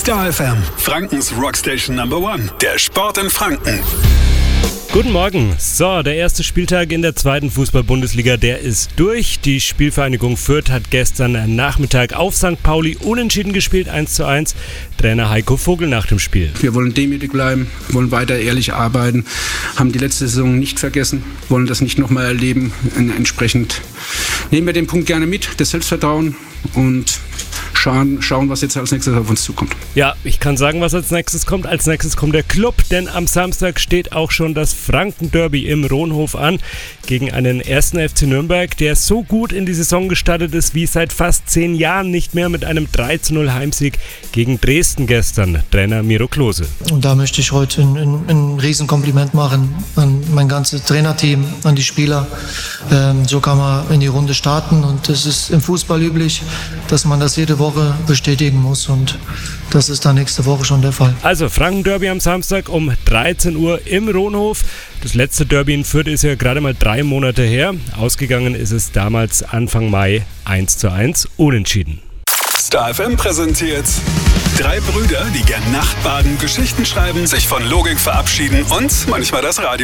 Star FM, Frankens Rockstation Number One. Der Sport in Franken. Guten Morgen. So, der erste Spieltag in der zweiten Fußball-Bundesliga, der ist durch. Die Spielvereinigung Fürth hat gestern Nachmittag auf St. Pauli unentschieden gespielt, 1:1. Trainer Heiko Vogel nach dem Spiel. Wir wollen demütig bleiben, wollen weiter ehrlich arbeiten, haben die letzte Saison nicht vergessen, wollen das nicht nochmal erleben. Entsprechend nehmen wir den Punkt gerne mit, das Selbstvertrauen, und schauen, was jetzt als nächstes auf uns zukommt. Ja, ich kann sagen, was als nächstes kommt. Als nächstes kommt der Club, denn am Samstag steht auch schon das Franken-Derby im Rohnhof an gegen einen 1. FC Nürnberg, der so gut in die Saison gestartet ist wie seit fast 10 Jahren nicht mehr, mit einem 3:0 Heimsieg gegen Dresden gestern. Trainer Miro Klose. Und da möchte ich heute ein Riesenkompliment machen an mein ganzes Trainerteam, an die Spieler. So kann man in die Runde starten, und es ist im Fußball üblich, dass man das jede Woche bestätigen muss, und das ist dann nächste Woche schon der Fall. Also Franken-Derby am Samstag um 13 Uhr im Rohnhof. Das letzte Derby in Fürth ist ja gerade mal 3 Monate her. Ausgegangen ist es damals Anfang Mai 1:1 unentschieden. Star FM präsentiert 3 Brüder, die gern Nachtbaden, Geschichten schreiben, sich von Logik verabschieden und manchmal das Radio